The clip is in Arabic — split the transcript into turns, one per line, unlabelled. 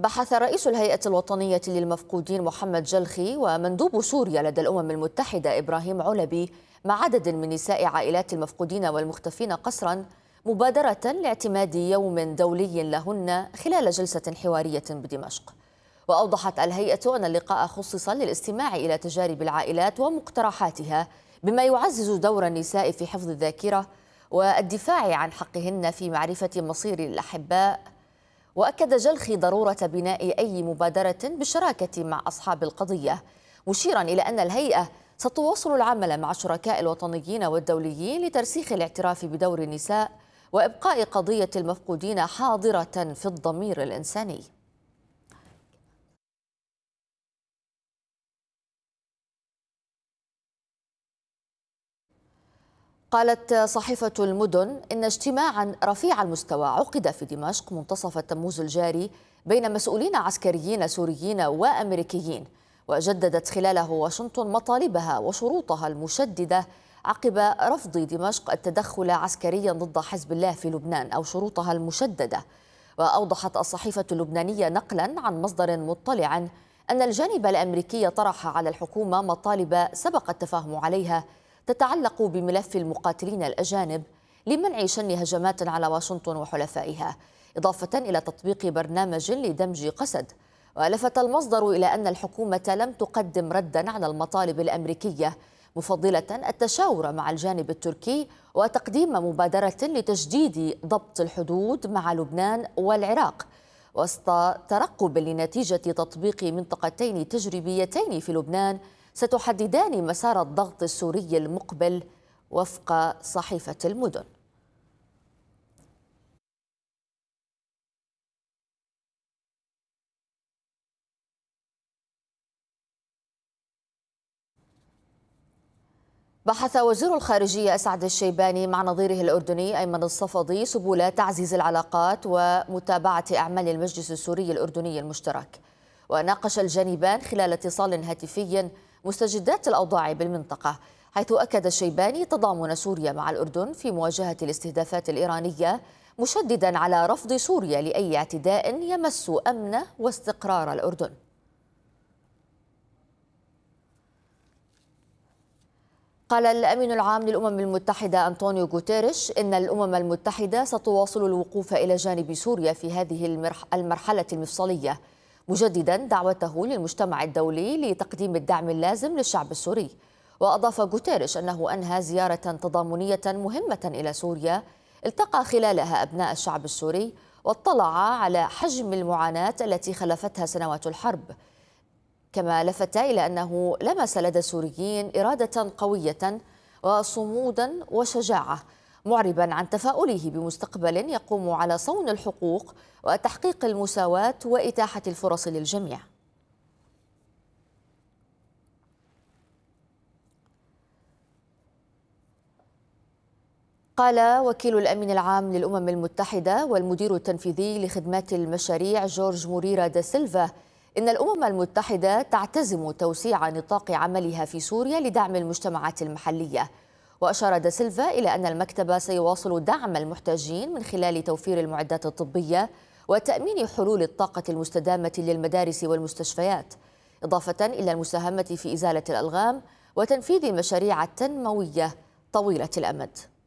بحث رئيس الهيئة الوطنية للمفقودين محمد جلخي ومندوب سوريا لدى الأمم المتحدة إبراهيم علبي مع عدد من نساء عائلات المفقودين والمختفين قسرا مبادرة لاعتماد يوم دولي لهن خلال جلسة حوارية بدمشق. وأوضحت الهيئة أن اللقاء خصص للاستماع إلى تجارب العائلات ومقترحاتها بما يعزز دور النساء في حفظ الذاكرة والدفاع عن حقهن في معرفة مصير الأحباء. وأكد جلخي ضرورة بناء أي مبادرة بالشراكة مع أصحاب القضية، مشيرا إلى أن الهيئة ستواصل العمل مع الشركاء الوطنيين والدوليين لترسيخ الاعتراف بدور النساء وإبقاء قضية المفقودين حاضرة في الضمير الإنساني. قالت صحيفة المدن إن اجتماعا رفيع المستوى عقد في دمشق منتصف تموز الجاري بين مسؤولين عسكريين سوريين وأمريكيين، وجددت خلاله واشنطن مطالبها وشروطها المشددة عقب رفض دمشق التدخل عسكريا ضد حزب الله في لبنان أو شروطها المشددة. وأوضحت الصحيفة اللبنانية نقلا عن مصدر مطلع أن الجانب الأمريكي طرح على الحكومة مطالب سبق التفاهم عليها تتعلق بملف المقاتلين الأجانب لمنع شن هجمات على واشنطن وحلفائها، إضافة إلى تطبيق برنامج لدمج قسد. ولفت المصدر إلى أن الحكومة لم تقدم ردا على المطالب الأمريكية، مفضلة التشاور مع الجانب التركي وتقديم مبادرة لتجديد ضبط الحدود مع لبنان والعراق، وسط ترقب لنتيجة تطبيق منطقتين تجريبيتين في لبنان ستحددان مسار الضغط السوري المقبل وفق صحيفة المدن. بحث وزير الخارجية أسعد الشيباني مع نظيره الأردني أيمن الصفدي سبل تعزيز العلاقات ومتابعة أعمال المجلس السوري الأردني المشترك. وناقش الجانبان خلال اتصال هاتفي مستجدات الأوضاع بالمنطقة، حيث أكد الشيباني تضامن سوريا مع الأردن في مواجهة الاستهدافات الإيرانية، مشددا على رفض سوريا لأي اعتداء يمس أمن واستقرار الأردن. قال الأمين العام للأمم المتحدة أنطونيو غوتيريش إن الأمم المتحدة ستواصل الوقوف إلى جانب سوريا في هذه المرحلة المفصلية، مجددا دعوته للمجتمع الدولي لتقديم الدعم اللازم للشعب السوري. وأضاف غوتيريش أنه أنهى زيارة تضامنية مهمة إلى سوريا التقى خلالها أبناء الشعب السوري واطلع على حجم المعاناة التي خلفتها سنوات الحرب، كما لفت إلى أنه لمس لدى السوريين إرادة قوية وصمودا وشجاعة، معربا عن تفاؤله بمستقبل يقوم على صون الحقوق وتحقيق المساواة وإتاحة الفرص للجميع. قال وكيل الأمين العام للأمم المتحدة والمدير التنفيذي لخدمات المشاريع جورج موريرا دا سيلفا إن الأمم المتحدة تعتزم توسيع نطاق عملها في سوريا لدعم المجتمعات المحلية. وأشار دا سيلفا إلى أن المكتب سيواصل دعم المحتاجين من خلال توفير المعدات الطبية وتأمين حلول الطاقة المستدامة للمدارس والمستشفيات، إضافة إلى المساهمة في إزالة الألغام وتنفيذ مشاريع تنموية طويلة الأمد.